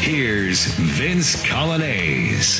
Here's Vince Coglianese.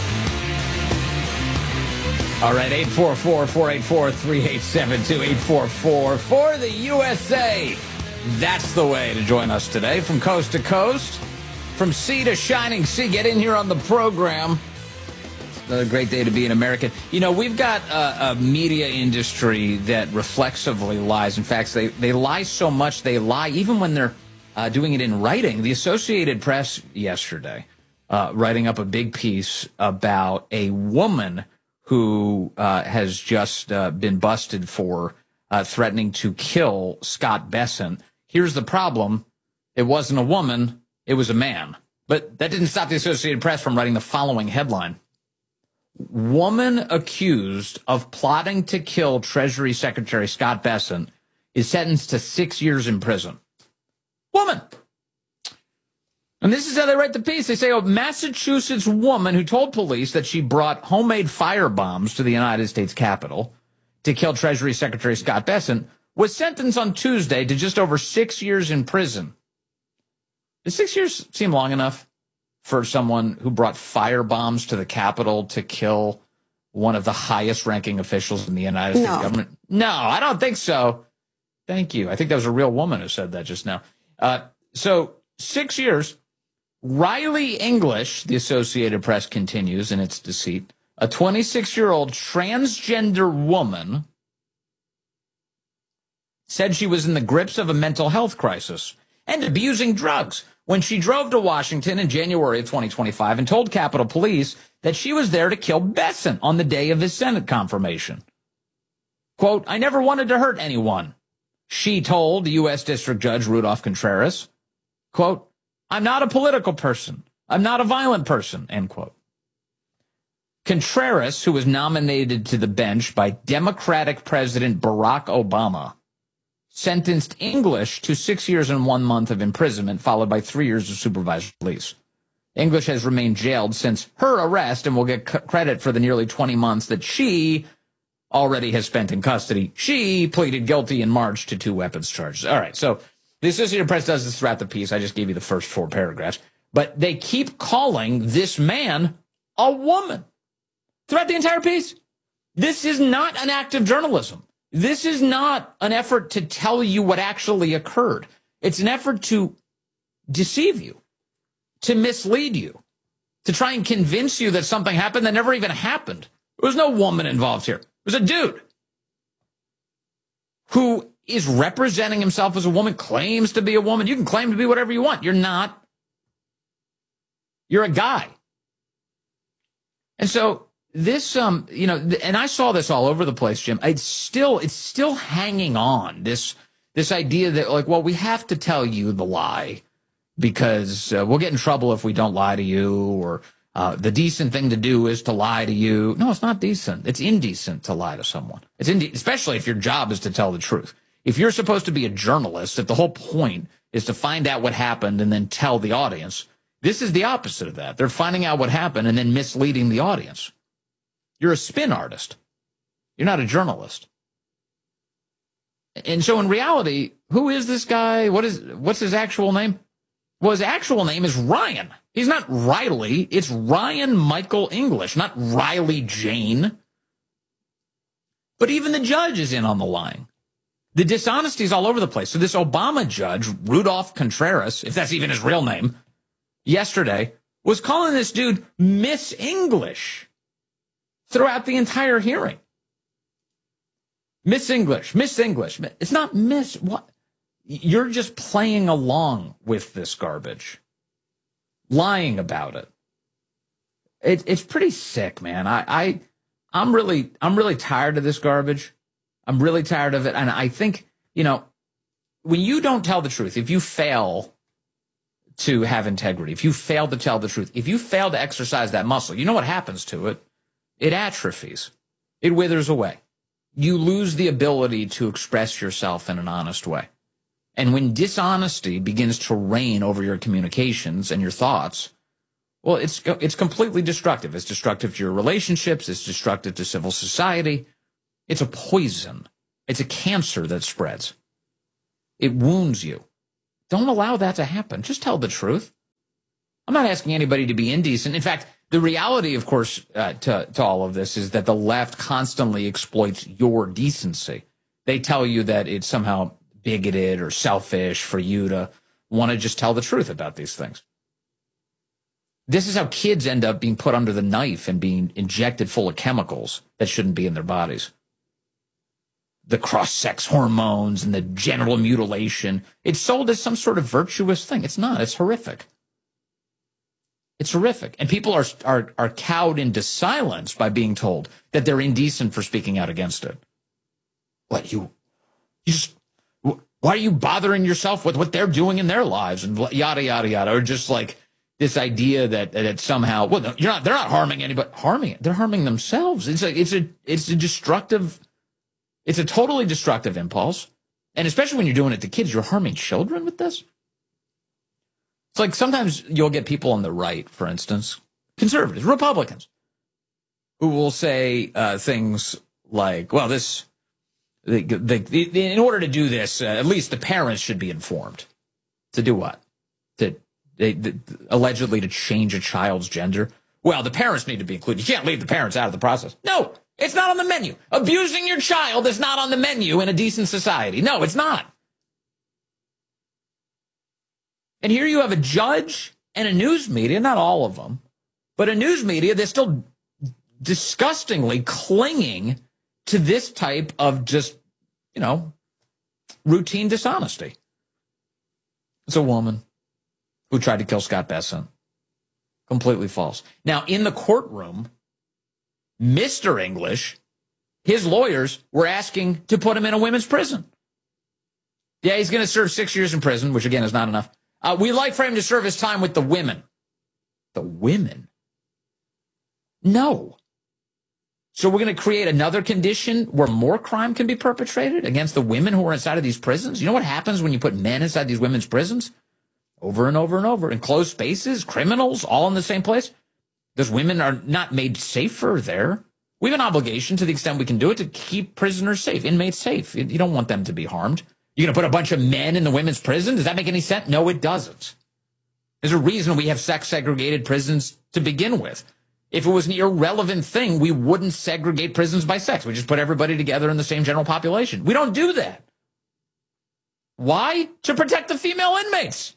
All right, 844-484-3872, 844 for the USA. That's the way to join us today from coast to coast, from sea to shining sea. Get in here on the program. It's another great day to be an American. You know, we've got a media industry that reflexively lies. In fact, they lie so much, they lie even when they're doing it in writing. The Associated Press yesterday writing up a big piece about a woman who has just been busted for threatening to kill Scott Bessent. Here's the problem. It wasn't a woman. It was a man. But that didn't stop the Associated Press from writing the following headline. Woman accused of plotting to kill Treasury Secretary Scott Bessent is sentenced to 6 years in prison. Woman. And this is how they write the piece. They say a Massachusetts woman who told police that she brought homemade firebombs to the United States Capitol to kill Treasury Secretary Scott Bessent was sentenced on Tuesday to just over 6 years in prison. Does 6 years seem long enough for someone who brought firebombs to the Capitol to kill one of the highest-ranking officials in the United States government? No, I don't think so. Thank you. I think that was a real woman who said that just now. So 6 years. Riley English, the Associated Press continues in its deceit, a 26-year-old transgender woman, said she was in the grips of a mental health crisis and abusing drugs when she drove to Washington in January of 2025 and told Capitol Police that she was there to kill Bessent on the day of his Senate confirmation. Quote, I never wanted to hurt anyone, she told U.S. District Judge Rudolph Contreras. Quote, I'm not a political person. I'm not a violent person, end quote. Contreras, who was nominated to the bench by Democratic President Barack Obama, sentenced English to 6 years and 1 month of imprisonment, followed by 3 years of supervised release. English has remained jailed since her arrest and will get credit for the nearly 20 months that she already has spent in custody. She pleaded guilty in March to 2 weapons charges. All right, so the Associated Press does this throughout the piece. I just gave you the first 4 paragraphs. But they keep calling this man a woman throughout the entire piece. This is not an act of journalism. This is not an effort to tell you what actually occurred. It's an effort to deceive you, to mislead you, to try and convince you that something happened that never even happened. There was no woman involved here. It was a dude who is representing himself as a woman, claims to be a woman. You can claim to be whatever you want. You're not. You're a guy. And so this, and I saw this all over the place, Jim. It's still hanging on, this idea that, like, well, we have to tell you the lie because we'll get in trouble if we don't lie to you, or the decent thing to do is to lie to you. No, it's not decent. It's indecent to lie to someone. It's especially if your job is to tell the truth. If you're supposed to be a journalist, if the whole point is to find out what happened and then tell the audience, this is the opposite of that. They're finding out what happened and then misleading the audience. You're a spin artist. You're not a journalist. And so in reality, who is this guy? What's his actual name? Well, his actual name is Ryan. He's not Riley. It's Ryan Michael English, not Riley Jane. But even the judge is in on the lying. The dishonesty is all over the place. So this Obama judge, Rudolph Contreras, if that's even his real name, yesterday was calling this dude Miss English throughout the entire hearing. Miss English, Miss English. It's not Miss. What? You're just playing along with this garbage, lying about it. It's pretty sick, man. I'm really tired of this garbage. I'm really tired of it. And I think, when you don't tell the truth, if you fail to have integrity, if you fail to tell the truth, if you fail to exercise that muscle, you know what happens to it? It atrophies. It withers away. You lose the ability to express yourself in an honest way. And when dishonesty begins to reign over your communications and your thoughts, well, it's completely destructive. It's destructive to your relationships. It's destructive to civil society. It's a poison. It's a cancer that spreads. It wounds you. Don't allow that to happen. Just tell the truth. I'm not asking anybody to be indecent. In fact, the reality, of course, to all of this is that the left constantly exploits your decency. They tell you that it's somehow bigoted or selfish for you to want to just tell the truth about these things. This is how kids end up being put under the knife and being injected full of chemicals that shouldn't be in their bodies. The cross-sex hormones and the genital mutilation. It's sold as some sort of virtuous thing. It's not. It's horrific. It's horrific. And people are cowed into silence by being told that they're indecent for speaking out against it. What, you just, why are you bothering yourself with what they're doing in their lives and yada, yada, yada, or just like this idea that somehow, well, no, they're not harming anybody. They're harming themselves. It's a totally destructive impulse. And especially when you're doing it to kids, you're harming children with this. It's like sometimes you'll get people on the right, for instance, conservatives, Republicans, who will say things like, well, in order to do this, at least the parents should be informed. To do what? Allegedly to change a child's gender. Well, the parents need to be included. You can't leave the parents out of the process. No, it's not on the menu. Abusing your child is not on the menu in a decent society. No, it's not. And here you have a judge and a news media, not all of them, but a news media that's still disgustingly clinging to this type of just, routine dishonesty. It's a woman who tried to kill Scott Bessent. Completely false. Now, in the courtroom, Mr. English, his lawyers were asking to put him in a women's prison. Yeah, he's going to serve 6 years in prison, which, again, is not enough. We'd like for him to serve his time with the women. The women? No. So we're going to create another condition where more crime can be perpetrated against the women who are inside of these prisons? You know what happens when you put men inside these women's prisons? Over and over and over. In closed spaces, criminals, all in the same place. Those women are not made safer there. We have an obligation, to the extent we can do it, to keep prisoners safe, inmates safe. You don't want them to be harmed. You're going to put a bunch of men in the women's prison? Does that make any sense? No, it doesn't. There's a reason we have sex-segregated prisons to begin with. If it was an irrelevant thing, we wouldn't segregate prisons by sex. We just put everybody together in the same general population. We don't do that. Why? To protect the female inmates.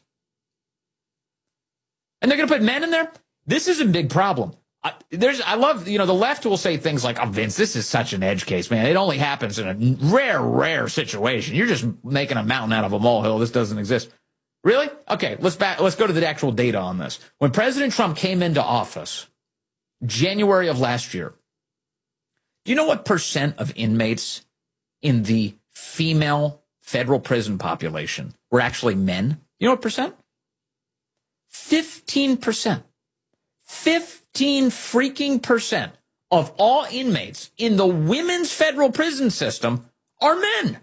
And they're going to put men in there? This is a big problem. I love, the left will say things like, oh, Vince, this is such an edge case, man. It only happens in a rare situation. You're just making a mountain out of a molehill. This doesn't exist. Really? Okay, let's go to the actual data on this. When President Trump came into office, January of last year, do you know what percent of inmates in the female federal prison population were actually men? You know what percent? 15%. 15 freaking percent of all inmates in the women's federal prison system are men.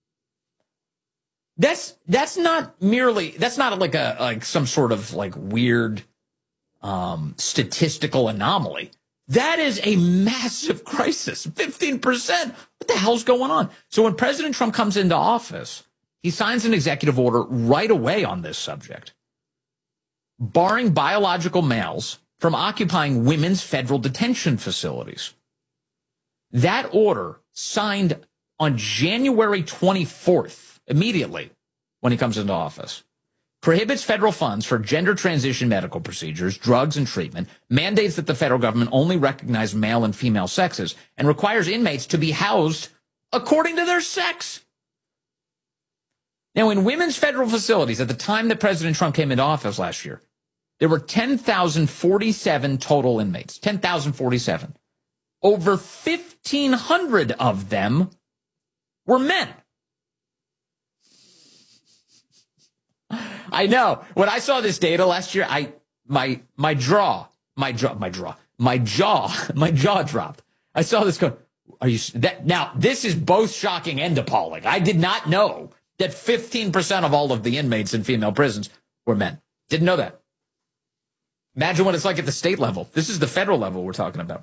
That's not like some sort of like weird statistical anomaly. That is a massive crisis. 15%. What the hell's going on? So when President Trump comes into office, he signs an executive order right away on this subject, barring biological males from occupying women's federal detention facilities. That order, signed on January 24th, immediately when he comes into office, prohibits federal funds for gender transition medical procedures, drugs, and treatment, mandates that the federal government only recognize male and female sexes, and requires inmates to be housed according to their sex. Now, in women's federal facilities, at the time that President Trump came into office last year, there were 10,047 total inmates, 10,047. Over 1,500 of them were men. I know. When I saw this data last year, my jaw dropped. I saw this go, now this is both shocking and appalling. I did not know that 15% of all of the inmates in female prisons were men. Didn't know that. Imagine what it's like at the state level. This is the federal level we're talking about.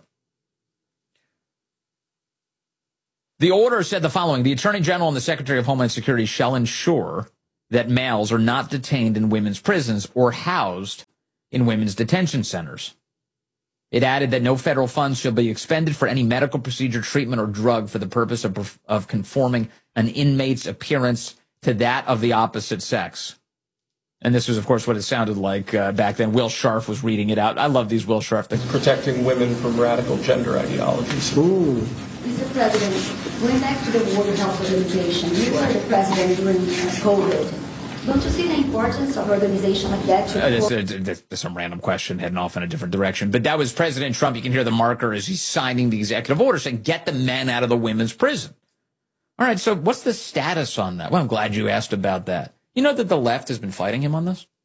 The order said the following: the Attorney General and the Secretary of Homeland Security shall ensure that males are not detained in women's prisons or housed in women's detention centers. It added that no federal funds shall be expended for any medical procedure, treatment, or drug for the purpose of conforming an inmate's appearance to that of the opposite sex. And this was, of course, what it sounded like back then. Will Scharf was reading it out. I love these Will Scharf things. Protecting women from radical gender ideologies. Ooh. Mr. President, going back to the World Health Organization, you were the president during COVID. Don't you see the importance of an organization like that? There's some random question heading off in a different direction. But that was President Trump. You can hear the marker as he's signing the executive order saying, get the men out of the women's prison. All right, so what's the status on that? Well, I'm glad you asked about that. You know that the left has been fighting him on this?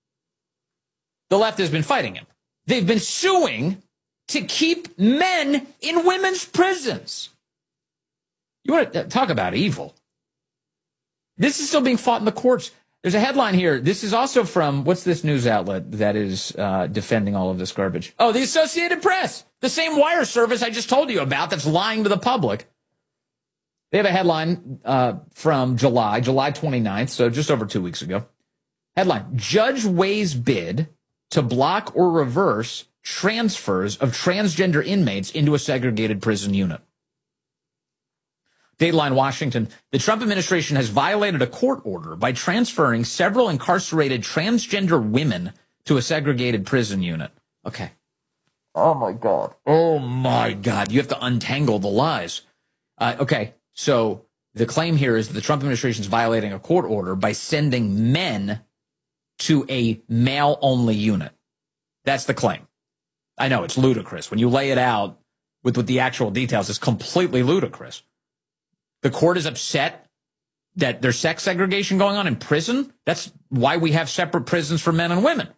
The left has been fighting him. They've been suing to keep men in women's prisons. You want to talk about evil? This is still being fought in the courts. There's a headline here. This is also from, what's this news outlet that is defending all of this garbage? Oh, the Associated Press, the same wire service I just told you about that's lying to the public. They have a headline from July 29th, so just over 2 weeks ago. Headline, Judge weighs bid to block or reverse transfers of transgender inmates into a segregated prison unit. Dateline Washington, the Trump administration has violated a court order by transferring several incarcerated transgender women to a segregated prison unit. Okay. Oh, my God. Oh, my God. You have to untangle the lies. Okay. So the claim here is that the Trump administration is violating a court order by sending men to a male-only unit. That's the claim. I know, it's ludicrous. When you lay it out with the actual details, it's completely ludicrous. The court is upset that there's sex segregation going on in prison. That's why we have separate prisons for men and women.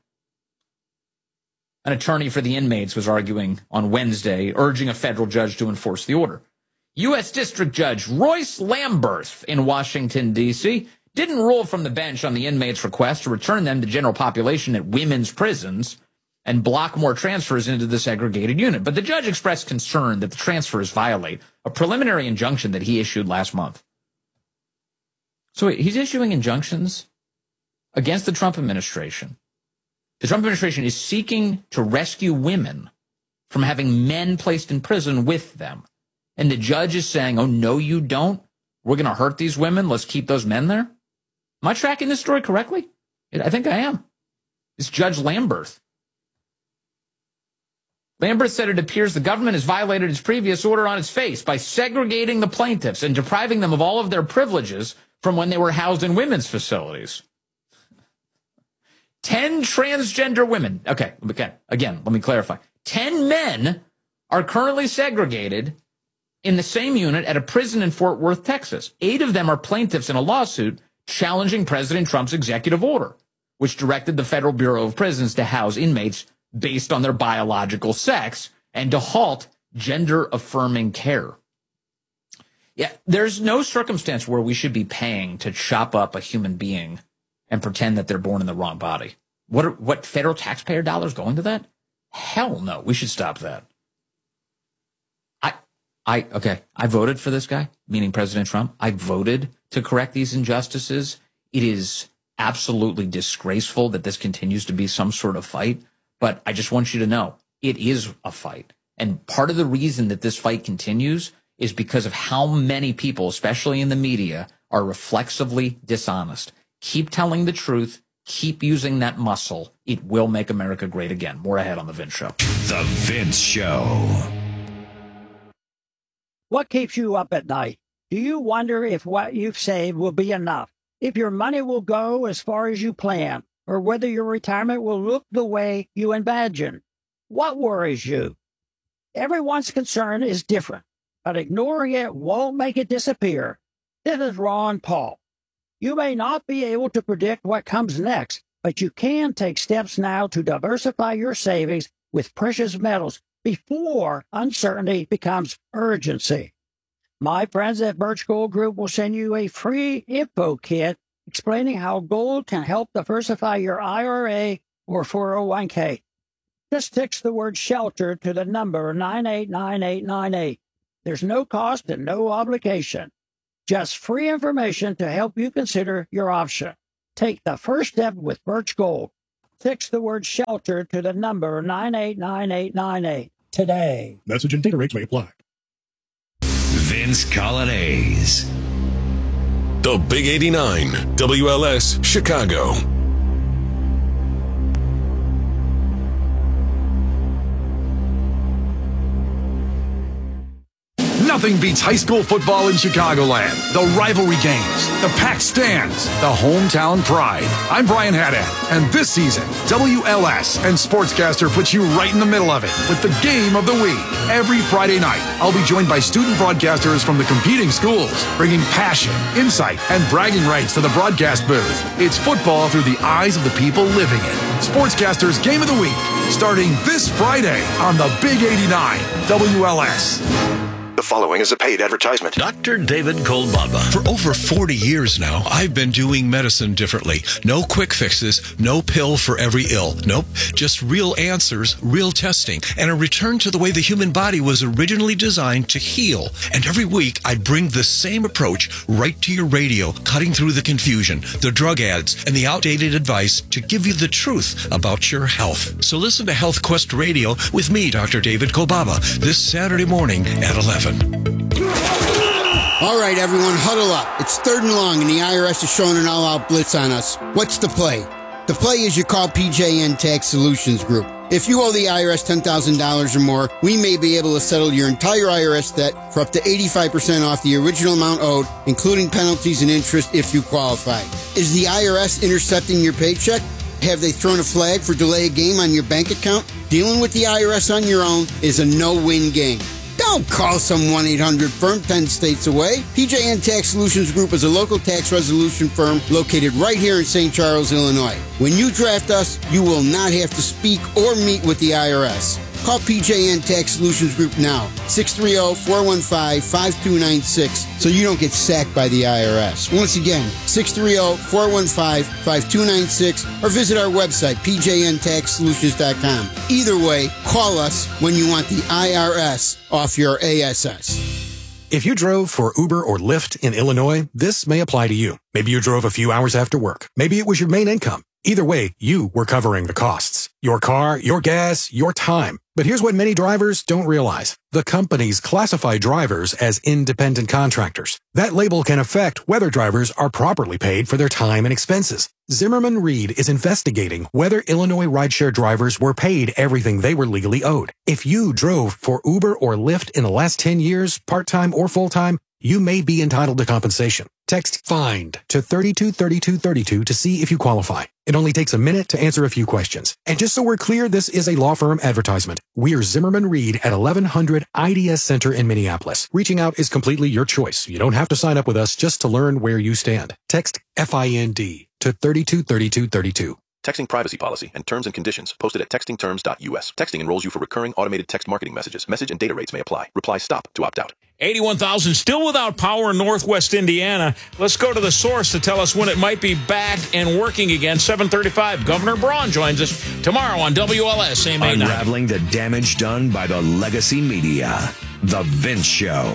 An attorney for the inmates was arguing on Wednesday, urging a federal judge to enforce the order. U.S. District Judge Royce Lamberth in Washington, D.C., didn't rule from the bench on the inmates' request to return them to general population at women's prisons and block more transfers into the segregated unit. But the judge expressed concern that the transfers violate a preliminary injunction that he issued last month. So wait, he's issuing injunctions against the Trump administration. The Trump administration is seeking to rescue women from having men placed in prison with them. And the judge is saying, oh, no, you don't. We're going to hurt these women. Let's keep those men there. Am I tracking this story correctly? I think I am. It's Judge Lamberth. Lamberth said it appears the government has violated its previous order on its face by segregating the plaintiffs and depriving them of all of their privileges from when they were housed in women's facilities. 10 transgender women. Okay, again, let me clarify. 10 men are currently segregated in the same unit at a prison in Fort Worth, Texas. 8 of them are plaintiffs in a lawsuit challenging President Trump's executive order, which directed the Federal Bureau of Prisons to house inmates based on their biological sex and to halt gender-affirming care. Yeah, there's no circumstance where we should be paying to chop up a human being and pretend that they're born in the wrong body. What federal taxpayer dollars going to that? Hell no, we should stop that. I voted for this guy, meaning President Trump. I voted to correct these injustices. It is absolutely disgraceful that this continues to be some sort of fight. But I just want you to know, it is a fight. And part of the reason that this fight continues is because of how many people, especially in the media, are reflexively dishonest. Keep telling the truth. Keep using that muscle. It will make America great again. More ahead on The Vince Show. The Vince Show. What keeps you up at night? Do you wonder if what you've saved will be enough? If your money will go as far as you plan? Or whether your retirement will look the way you imagine? What worries you? Everyone's concern is different, but ignoring it won't make it disappear. This is Ron Paul. You may not be able to predict what comes next, but you can take steps now to diversify your savings with precious metals before uncertainty becomes urgency. My friends at Birch Gold Group will send you a free info kit explaining how gold can help diversify your IRA or 401k. Just text the word SHELTER to the number 989898. There's no cost and no obligation. Just free information to help you consider your option. Take the first step with Birch Gold. Text the word shelter to the number 989898 today. Message and data rates may apply. Vince Colonnese. The Big 89, WLS, Chicago. Nothing beats high school football in Chicagoland. The rivalry games, the packed stands, the hometown pride. I'm Brian Haddad, and this season, WLS and Sportscaster puts you right in the middle of it with the game of the week. Every Friday night, I'll be joined by student broadcasters from the competing schools, bringing passion, insight, and bragging rights to the broadcast booth. It's football through the eyes of the people living it. Sportscaster's Game of the Week, starting this Friday on the Big 89, WLS. The following is a paid advertisement. Dr. David Kolbaba. For over 40 years now, I've been doing medicine differently. No quick fixes, no pill for every ill. Nope, just real answers, real testing, and a return to the way the human body was originally designed to heal. And every week, I bring the same approach right to your radio, cutting through the confusion, the drug ads, and the outdated advice to give you the truth about your health. So listen to Health Quest Radio with me, Dr. David Kolbaba, this Saturday morning at 11. All right, everyone, huddle up. It's 3rd and long, and the IRS is showing an all-out blitz on us. What's the play? The play is you call PJN Tax Solutions Group. If you owe the IRS $10,000 or more, we may be able to settle your entire IRS debt for up to 85% off the original amount owed, including penalties and interest if you qualify. Is the IRS intercepting your paycheck? Have they thrown a flag for delay a game on your bank account? Dealing with the IRS on your own is a no-win game. Don't call some 1-800-FIRM 10 states away. PJN Tax Solutions Group is a local tax resolution firm located right here in St. Charles, Illinois. When you draft us, you will not have to speak or meet with the IRS. Call PJN Tax Solutions Group now, 630-415-5296, so you don't get sacked by the IRS. Once again, 630-415-5296, or visit our website, pjntaxsolutions.com. Either way, call us when you want the IRS off your ASS. If you drove for Uber or Lyft in Illinois, this may apply to you. Maybe you drove a few hours after work. Maybe it was your main income. Either way, you were covering the costs. Your car, your gas, your time. But here's what many drivers don't realize. The companies classify drivers as independent contractors. That label can affect whether drivers are properly paid for their time and expenses. Zimmerman Reed is investigating whether Illinois rideshare drivers were paid everything they were legally owed. If you drove for Uber or Lyft in the last 10 years, part-time or full-time, you may be entitled to compensation. Text FIND to 323232 to see if you qualify. It only takes a minute to answer a few questions. And just so we're clear, this is a law firm advertisement. We're Zimmerman Reed at 1100 IDS Center in Minneapolis. Reaching out is completely your choice. You don't have to sign up with us just to learn where you stand. Text FIND to 323232. Texting privacy policy and terms and conditions posted at textingterms.us. Texting enrolls you for recurring automated text marketing messages. Message and data rates may apply. Reply STOP to opt out. 81,000 still without power in Northwest Indiana. Let's go to the source to tell us when it might be back and working again. 7:35. Governor Braun joins us tomorrow on WLS. Unraveling the damage done by the legacy media. The Vince Show.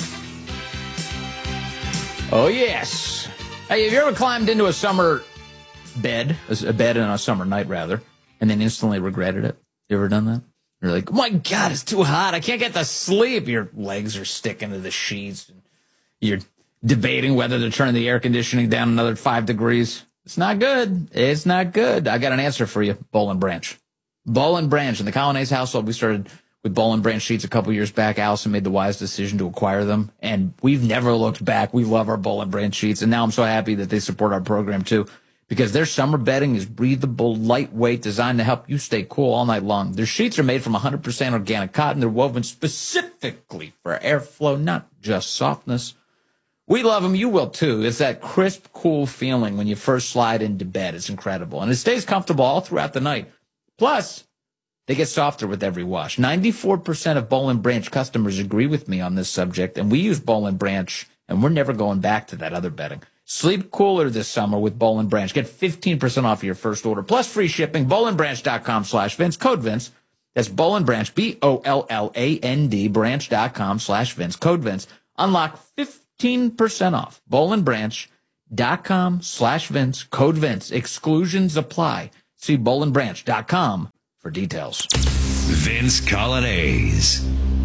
Oh, yes. Hey, have you ever climbed into a summer bed, a bed on a summer night, rather, and then instantly regretted it? You ever done that? You're like, oh, my God, it's too hot. I can't get to sleep. Your legs are sticking to the sheets. You're debating whether to turn the air conditioning down another 5 degrees. It's not good. It's not good. I got an answer for you. Boll & Branch. Boll & Branch. In the Colonnese household, we started with Boll & Branch sheets a couple years back. Allison made the wise decision to acquire them, and we've never looked back. We love our Boll & Branch sheets, and now I'm so happy that they support our program, too, because their summer bedding is breathable, lightweight, designed to help you stay cool all night long. Their sheets are made from 100% organic cotton. They're woven specifically for airflow, not just softness. We love them. You will, too. It's that crisp, cool feeling when you first slide into bed. It's incredible. And it stays comfortable all throughout the night. Plus, they get softer with every wash. 94% of Boll & Branch customers agree with me on this subject, and we use Boll & Branch, and we're never going back to that other bedding. Sleep cooler this summer with Boll & Branch. Get 15% off your first order, plus free shipping. BollandBranch.com/Vince. Code Vince. That's Boll & Branch, BOLLAND, branch.com/Vince. Code Vince. Unlock 15% off. BollandBranch.com/Vince. Code Vince. Exclusions apply. See BolandBranch.com for details. Vince Colonnese.